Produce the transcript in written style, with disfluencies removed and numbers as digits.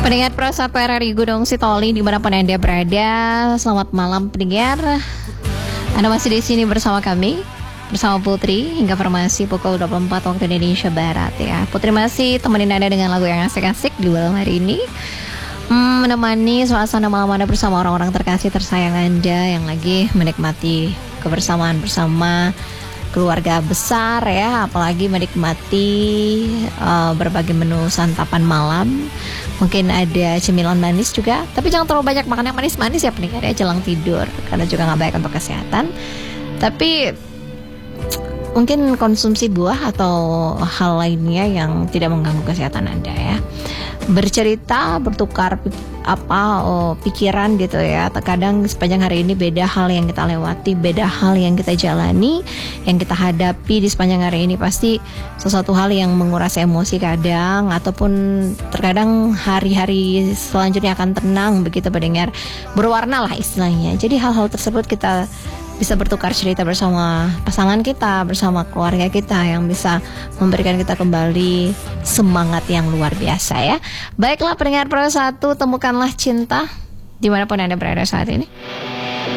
Pendengar Pro 1 RRI Gunung Sitoli dimanapun Anda berada, selamat malam pendengar. Anda masih di sini bersama kami, bersama Putri hingga formasi pukul 24 waktu Indonesia Barat ya. Putri masih temenin Anda dengan lagu yang asik-asik di malam hari ini, menemani suasana malam Anda bersama orang-orang terkasih tersayang Anda yang lagi menikmati kebersamaan bersama keluarga besar ya, apalagi menikmati berbagai menu santapan malam. Mungkin ada cemilan manis juga, tapi jangan terlalu banyak makan yang manis-manis ya pendengar ya, jelang tidur, karena juga nggak baik untuk kesehatan. Tapi mungkin konsumsi buah atau hal lainnya yang tidak mengganggu kesehatan Anda ya. Bercerita, bertukar pikiran gitu ya. Terkadang sepanjang hari ini beda hal yang kita lewati, beda hal yang kita jalani, yang kita hadapi di sepanjang hari ini pasti sesuatu hal yang menguras emosi kadang, ataupun terkadang hari-hari selanjutnya akan tenang begitu pendengar, berwarna lah istilahnya. Jadi hal-hal tersebut kita bisa bertukar cerita bersama pasangan kita, bersama keluarga kita, yang bisa memberikan kita kembali semangat yang luar biasa ya. Baiklah pendengar Pro 1, temukanlah cinta dimanapun Anda berada saat ini.